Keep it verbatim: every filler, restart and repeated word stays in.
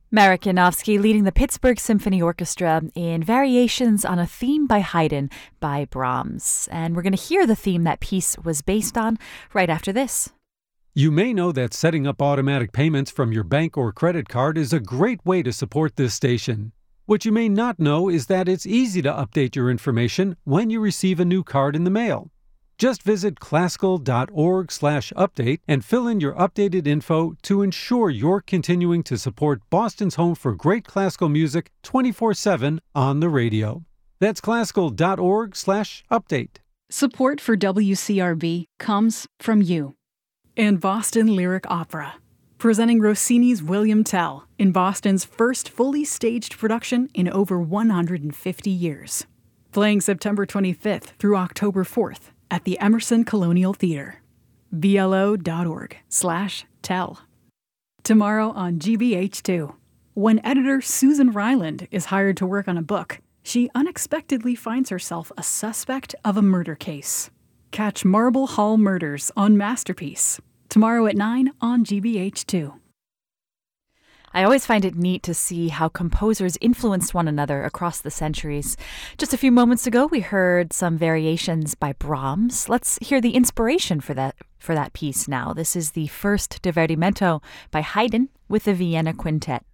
Marek Janowski leading the Pittsburgh Symphony Orchestra in Variations on a Theme by Haydn by Brahms. And we're going to hear the theme that piece was based on right after this. You may know that setting up automatic payments from your bank or credit card is a great way to support this station. What you may not know is that it's easy to update your information when you receive a new card in the mail. Just visit classical.org slash update and fill in your updated info to ensure you're continuing to support Boston's home for great classical music twenty-four seven on the radio. That's classical.org slash update. Support for W C R B comes from you. And Boston Lyric Opera, presenting Rossini's William Tell in Boston's first fully staged production in over one hundred fifty years. Playing September twenty-fifth through October fourth. At the Emerson Colonial Theater. B L O dot org slash tell. Tomorrow on G B H two. When editor Susan Ryland is hired to work on a book, she unexpectedly finds herself a suspect of a murder case. Catch Marble Hall Murders on Masterpiece. Tomorrow at nine on G B H two. I always find it neat to see how composers influenced one another across the centuries. Just a few moments ago, we heard some variations by Brahms. Let's hear the inspiration for that for that piece now. This is the first Divertimento by Haydn with the Vienna Quintet.